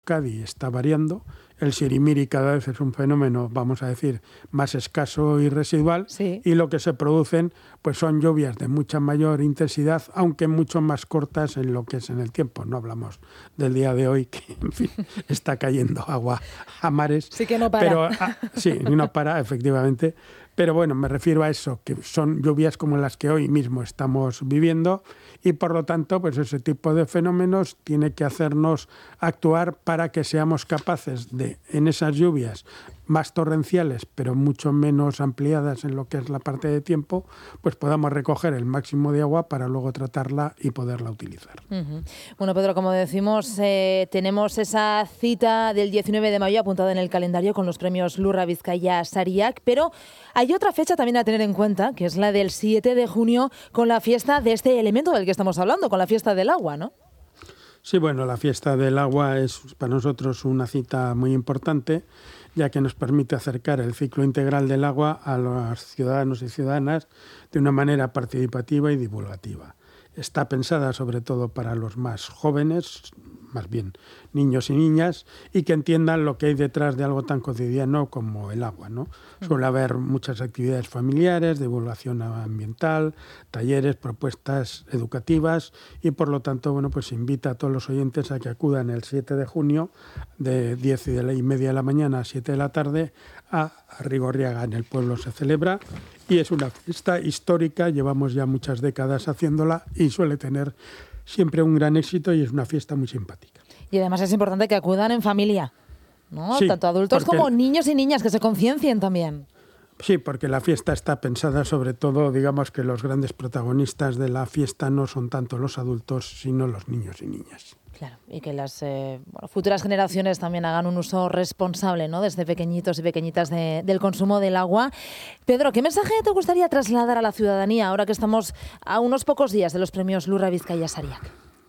Euskadi está variando. El sirimiri cada vez es un fenómeno, vamos a decir, más escaso y residual, Sí. y lo que se producen pues son lluvias de mucha mayor intensidad, aunque mucho más cortas en lo que es en el tiempo. No hablamos del día de hoy, que en fin, está cayendo agua a mares. Sí que no para. Pero, sí, no para, efectivamente. Pero bueno, me refiero a eso, que son lluvias como las que hoy mismo estamos viviendo, y por lo tanto, pues ese tipo de fenómenos tiene que hacernos actuar para que seamos capaces de, en esas lluvias más torrenciales, pero mucho menos ampliadas en lo que es la parte de tiempo, pues podamos recoger el máximo de agua para luego tratarla y poderla utilizar. Uh-huh. Bueno, Pedro, como decimos, tenemos esa cita del 19 de mayo apuntada en el calendario con los premios Lurra Bizkaia Sariak, pero hay otra fecha también a tener en cuenta, que es la del 7 de junio, con la fiesta de este elemento del que estamos hablando, con la fiesta del agua, ¿no? Sí, bueno, la fiesta del agua es para nosotros una cita muy importante, ya que nos permite acercar el ciclo integral del agua a los ciudadanos y ciudadanas de una manera participativa y divulgativa. Está pensada sobre todo para los más jóvenes, más bien niños y niñas, y que entiendan lo que hay detrás de algo tan cotidiano como el agua, ¿no? Suele haber muchas actividades familiares, divulgación ambiental, talleres, propuestas educativas, y por lo tanto, bueno, pues invita a todos los oyentes a que acudan el 7 de junio de 10:30 de la mañana a 7 de la tarde a Rigorriaga. En el pueblo se celebra y es una fiesta histórica, llevamos ya muchas décadas haciéndola y suele tener siempre un gran éxito y es una fiesta muy simpática. Y además es importante que acudan en familia, ¿no? Sí, tanto adultos como niños y niñas, que se conciencien también. Sí, porque la fiesta está pensada sobre todo, digamos que los grandes protagonistas de la fiesta no son tanto los adultos, sino los niños y niñas. Claro, y que las futuras generaciones también hagan un uso responsable, ¿no? Desde pequeñitos y pequeñitas del consumo del agua. Pedro, ¿qué mensaje te gustaría trasladar a la ciudadanía ahora que estamos a unos pocos días de los premios Lurra Bizkaia Sariak?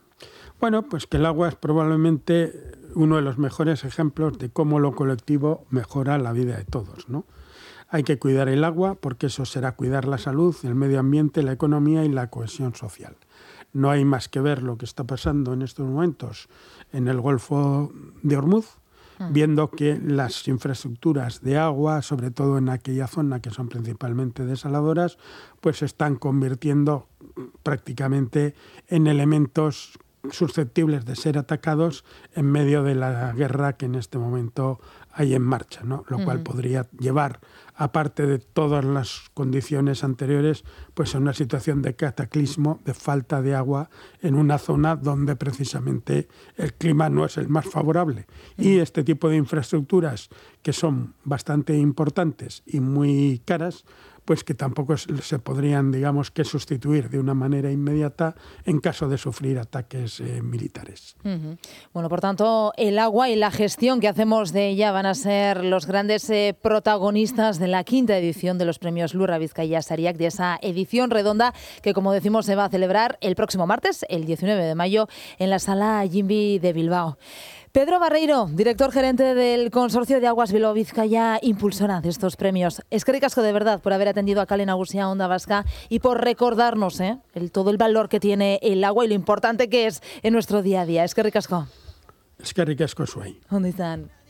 Bueno, pues que el agua es probablemente uno de los mejores ejemplos de cómo lo colectivo mejora la vida de todos, ¿no? Hay que cuidar el agua porque eso será cuidar la salud, el medio ambiente, la economía y la cohesión social. No hay más que ver lo que está pasando en estos momentos en el Golfo de Ormuz, viendo que las infraestructuras de agua, sobre todo en aquella zona que son principalmente desaladoras, pues se están convirtiendo prácticamente en elementos susceptibles de ser atacados en medio de la guerra que en este momento hay en marcha, ¿no? Lo cual podría llevar, aparte de todas las condiciones anteriores, pues a una situación de cataclismo, de falta de agua en una zona donde precisamente el clima no es el más favorable. Y este tipo de infraestructuras, que son bastante importantes y muy caras, pues que tampoco se podrían, digamos, que sustituir de una manera inmediata en caso de sufrir ataques militares. Bueno, por tanto, el agua y la gestión que hacemos de ella van a ser los grandes protagonistas de la 5ª edición de los premios Lurra Bizkaia Sariak, de esa edición redonda que, como decimos, se va a celebrar el próximo martes, el 19 de mayo, en la Sala Jimbi de Bilbao. Pedro Barreiro, director gerente del Consorcio de Aguas Bilbao Bizkaia, impulsora de estos premios. Eskerrik asko de verdad por haber atendido a Kale Nagusia Onda Vasca y por recordarnos todo el valor que tiene el agua y lo importante que es en nuestro día a día. Eskerrik asko. Eskerrik asko zuei. Ondo izan.